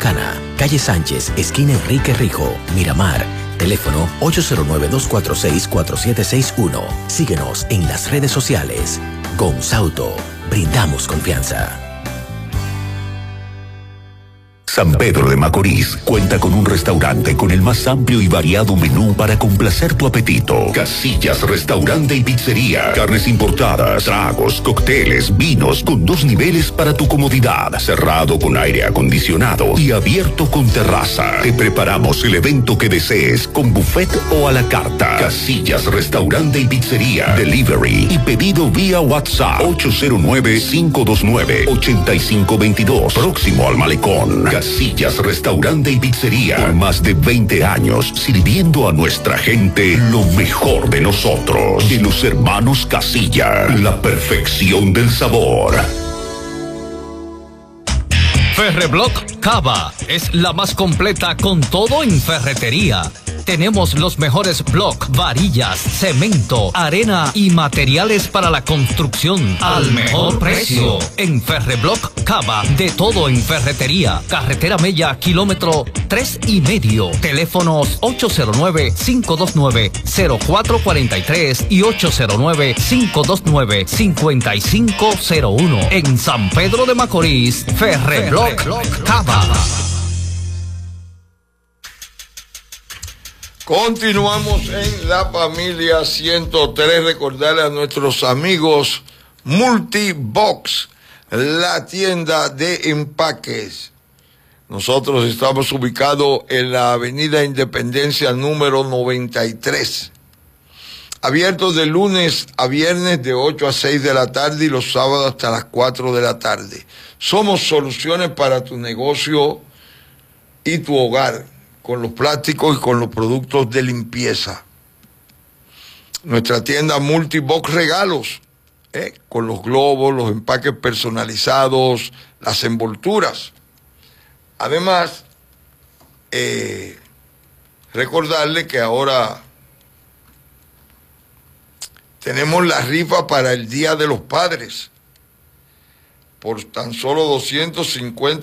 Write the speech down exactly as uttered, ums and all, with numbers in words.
Dominicana, calle Sánchez, esquina Enrique Rijo, Miramar. Teléfono ocho cero nueve, dos cuatro seis, cuatro siete seis uno. Síguenos en las redes sociales. Gonzauto, brindamos confianza. San Pedro de Macorís cuenta con un restaurante con el más amplio y variado menú para complacer tu apetito. Casillas Restaurante y Pizzería. Carnes importadas, tragos, cócteles, vinos con dos niveles para tu comodidad. Cerrado con aire acondicionado y abierto con terraza. Te preparamos el evento que desees con buffet o a la carta. Casillas Restaurante y Pizzería. Delivery y pedido vía WhatsApp ocho cero nueve, cinco dos nueve, ocho cinco dos dos. Próximo al Malecón. Casillas Restaurante y Pizzería. Por más de veinte años sirviendo a nuestra gente lo mejor de nosotros. De los hermanos Casilla. La perfección del sabor. Ferreblock Cava es la más completa con todo en ferretería. Tenemos los mejores block, varillas, cemento, arena y materiales para la construcción al mejor precio. En Ferreblock Cava, de todo en ferretería. Carretera Mella, kilómetro tres y medio. Teléfonos ocho cero nueve, cinco dos nueve, cero cuatro cuatro tres y ocho cero nueve, cinco dos nueve, cinco cinco cero uno. En San Pedro de Macorís, Ferreblock Cava. Continuamos en La Familia ciento tres. Recordarle a nuestros amigos Multibox, la tienda de empaques. Nosotros estamos ubicados en la Avenida Independencia número noventa y tres. Abiertos de lunes a viernes de ocho a seis de la tarde y los sábados hasta las cuatro de la tarde. Somos soluciones para tu negocio y tu hogar, con los plásticos y con los productos de limpieza. Nuestra tienda Multibox Regalos, ¿eh? con los globos, los empaques personalizados, las envolturas. Además, eh, recordarle que ahora tenemos la rifa para el Día de los Padres por tan solo doscientos cincuenta